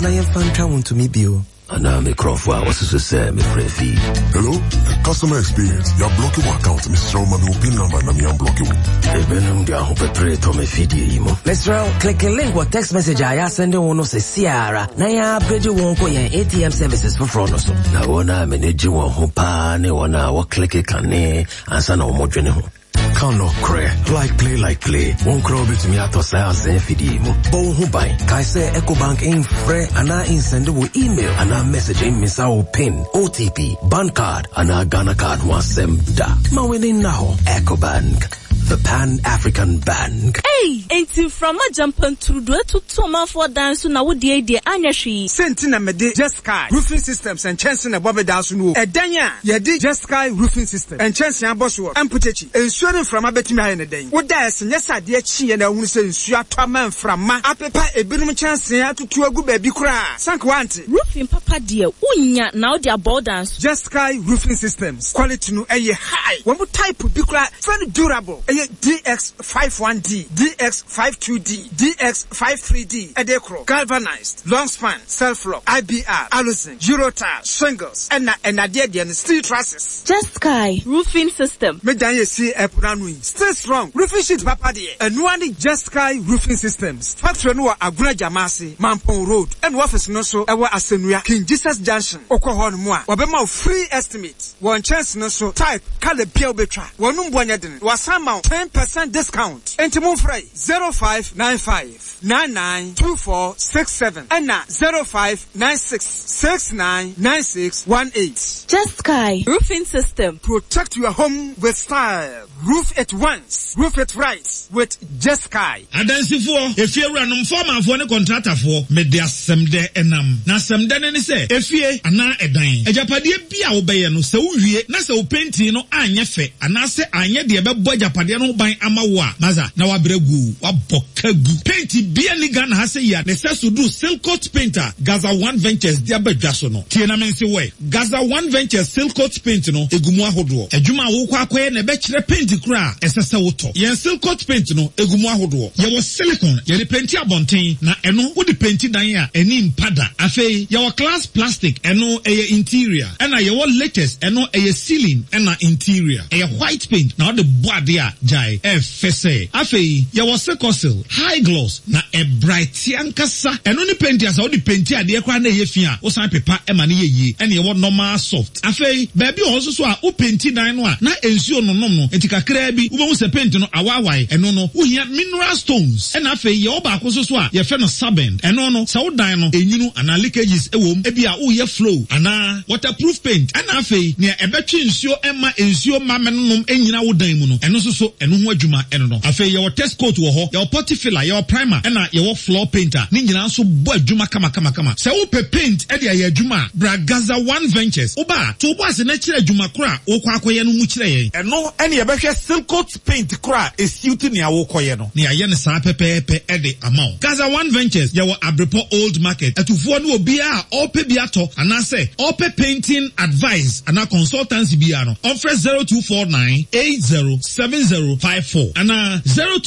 Na yefanta won't me bio. Ana me Crawford, what's to say, me friend? Hello, customer experience. You're blocking my account, Mr. Roman. Your PIN number, and I'm blocking. Ebenum dia ho pepre to me feed imo. Mr. Click a link or text message I send one no say Sierra. Na ya upgrade you won't go your ATM services for front so. Na wona manage one ho pa ne wona wo click kane ansa na omo dwene ho. Kano kre like play won crow bit me ato say azen fidi mu bo hu ban kai say EcoBank in free ana in send wo email ana message in misa wo pin OTP bank card ana Ghana card one sem da ma winning now EcoBank, the Pan-African Bank. Hey, ain't from a jumping through to 2 months for dance na wo die anyashi. Sentina mede Jeskai Roofing Systems and Chanson above dance no. E danya ye di Jeskai Roofing System and Chanson aboswo amputechi. Ensuring from abetimi ha ne den. Wo da ese nyesa de chi na hu se nsu atoma mframa apepa ebirum Chanson atutu agu ba bi kura. Sank wanti. Roofing papa de unya na wo di abundance. Jeskai Roofing Systems quality no eye high. Wo type bi kura very durable. DX51D, DX52D, DX53D, Edecro, galvanized, long span, self-lock, IBR, Allison, Eurotile, shingles, and steel trusses. Jeskai Roofing System. Medanye see Epranui. Stay strong. Roofing sheet papa de. And one Jeskai Roofing Systems. Factory no Aguna Jamasi, Mampong Road, and office no so ewa Asenuya, King Jesus Junction, Okohon Moa. Wabema free estimate. One chance no so type Kale Pio Betra. Wanum Bwanyaden. Wasama 10% discount. Entimon Frey 0595 992467 and 0596 699618. Jeskai Roofing System. Protect your home with style. Roof it once, roof it right with Jeskai. Adansi if you run former for a contractor for media semde enam. Na semde ne se efie ana edan. Ejapade bia obeye no se uwie na se openti no anye fe ana se anye de bebo ejapade no ban amawa maza na wabregu wabokagu painti bia ni Ghana ha se ya ne se so do Silcoat painter Gaza One Ventures dia badwa so no tie na men se we Gaza One Ventures Silcoat paint no egumu ahodo adwuma wo kwa akoye na be kire paint kura esese woto yen Silcoat paint no egumu ahodo ye wo silicone ye de paint abonten na eno wo de paint dan a eni mpada afei ye wo glass plastic eno eye interior ena ye wo latest eno eye ceiling ena interior eye white paint na wo de boade a jai fese afei ye wo secosil high gloss na e bright yankasa eno ni paint asa wo de paint ade kwa na ye fia wo san pepa e ma na ye yi ene ye wo normal soft afei baby o so a wo paint dan no a na ensuo no nom no etikakra bi wo se paint no awawai eno no wo hia mineral stones ena afei ye wo ba ko so a ye fe no sabend eno no sa wo dan no enyunu ana leakages ewom e bia wo ye flow ana waterproof paint ena afei ne ebetwe nsuo ema ensuo mamenom enyina wo dan mu no eno so eno ho adwuma eno no afei ye wo test coat wo ho ye wo potty filler ye wo primer ena ye wo floor painter ni nyina so bo adwuma kama se wo pe paint e de ye adwuma bra Gaza One Ventures wo ba to bo ase na kire adwuma kora wo kwa akoye no mu kire ye eno ene ye behwe Silcoat paint kora esiuti ne awo koye no ne aye ne sa pepepe e de amount Gaza One Ventures ye wo Abrepo Old Market atufo no obi a ope bi ato ana se ope painting advice ana consultancy bi ano on fresh 0249 807054 ana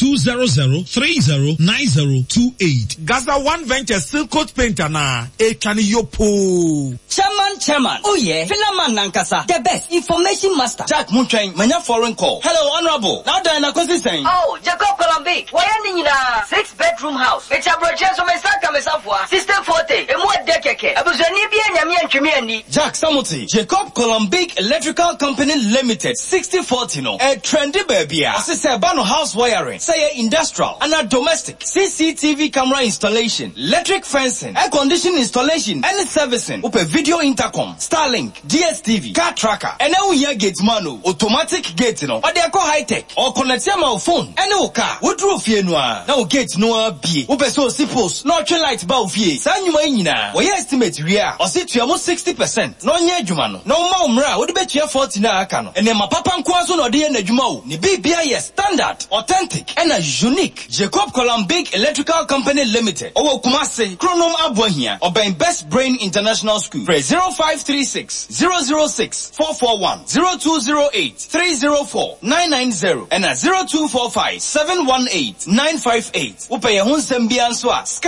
0200309028 Gaza One Ventures Silcoat painter na etwane yopo Chairman oh yeah Philaman Nankasa the best information master Jack Muntwen manya foreign call hello honorable now then na kwesi saying oh Jacob Colombic why ni nyina 6-bedroom house it's a project so me saka me safwa system 40 emu dekeke abuzani bi anyame antwemi ani Jack Samuti Jacob Colombic Electrical Company Limited 6040 no a trendy baby a say ba no house wiring say industrial and a domestic CCTV camera installation electric fencing air conditioning installation and servicing open video intercom Starlink DSTV car tracker and now here gate manu automatic gate no or they call high tech or connect your phone and no car what roof fie no now gate no be open so suppose no tree light ba fie san nyuma nyina we estimate we are or say to almost 60% no nya adwuma no no ma umra wo de betua 40 na aka no ene ma papa nko so no de na adwuma wo ne bibia yes standard authentic and a unique Jacob Colombic Electrical Company Limited owo Kumasi Chronom Abohia oben Best Brain International School 0536 006 441 0208 304 990 and 0245 718 958 wo pay ho nsem bia nso a